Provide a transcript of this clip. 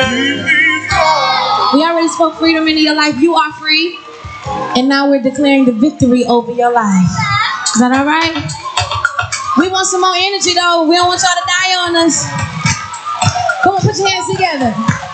We already spoke freedom into your life. You are free. And now we're declaring the victory over your life. Is that all right? We want some more energy, though. We don't want y'all to die on us. Come on, put your hands together.